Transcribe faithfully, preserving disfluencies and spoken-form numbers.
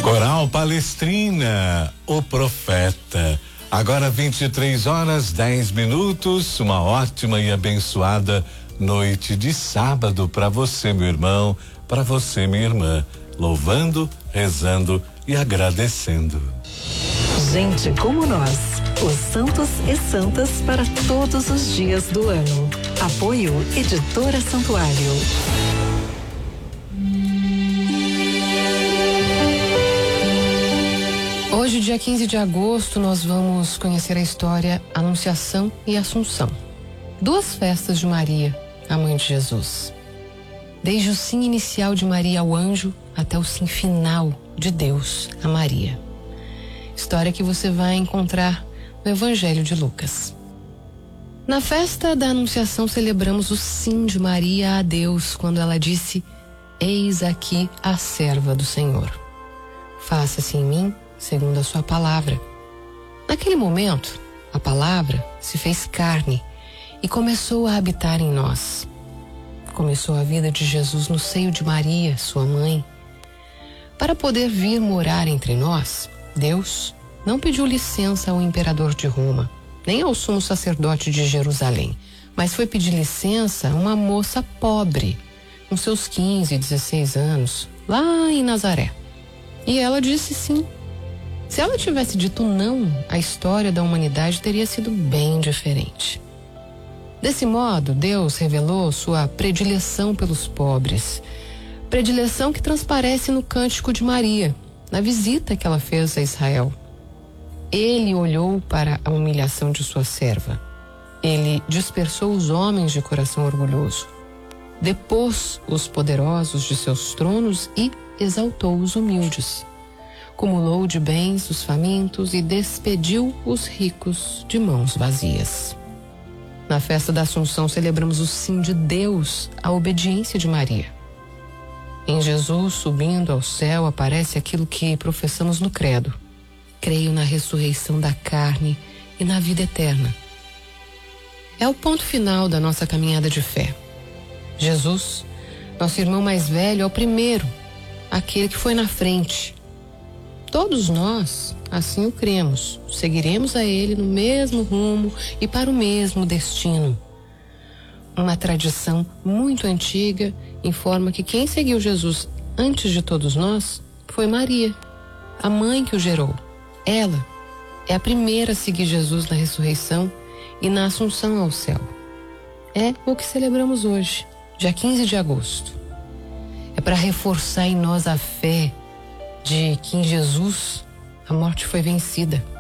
Coral Palestrina, o Profeta. Agora vinte e três horas, dez minutos, uma ótima e abençoada noite de sábado para você, meu irmão, para você, minha irmã, louvando, rezando e agradecendo. Gente como nós, os santos e santas para todos os dias do ano. Apoio Editora Santuário. Hoje, dia quinze de agosto, nós vamos conhecer a história Anunciação e Assunção. Duas festas de Maria, a mãe de Jesus. Desde o sim inicial de Maria ao anjo até o sim final de Deus a Maria. História que você vai encontrar no Evangelho de Lucas. Na festa da Anunciação celebramos o sim de Maria a Deus quando ela disse: "Eis aqui a serva do Senhor. Faça-se em mim segundo a sua palavra." Naquele momento, a palavra se fez carne e começou a habitar em nós. Começou a vida de Jesus no seio de Maria, sua mãe. Para poder vir morar entre nós, Deus não pediu licença ao imperador de Roma, nem ao sumo sacerdote de Jerusalém, mas foi pedir licença a uma moça pobre, com seus quinze, dezesseis anos, lá em Nazaré. E ela disse sim. Se ela tivesse dito não, a história da humanidade teria sido bem diferente. Desse modo, Deus revelou sua predileção pelos pobres, predileção que transparece no Cântico de Maria, na visita que ela fez a Israel. Ele olhou para a humilhação de sua serva. Ele dispersou os homens de coração orgulhoso, depôs os poderosos de seus tronos e exaltou os humildes. Cumulou de bens os famintos e despediu os ricos de mãos vazias. Na festa da Assunção celebramos o sim de Deus à obediência de Maria. Em Jesus subindo ao céu aparece aquilo que professamos no credo: creio na ressurreição da carne e na vida eterna. É o ponto final da nossa caminhada de fé. Jesus, nosso irmão mais velho, é o primeiro, aquele que foi na frente. Todos nós, assim o cremos, seguiremos a ele no mesmo rumo e para o mesmo destino. Uma tradição muito antiga informa que quem seguiu Jesus antes de todos nós foi Maria, a mãe que o gerou. Ela é a primeira a seguir Jesus na ressurreição e na assunção ao céu. É o que celebramos hoje, dia quinze de agosto. É para reforçar em nós a fé de que em Jesus a morte foi vencida.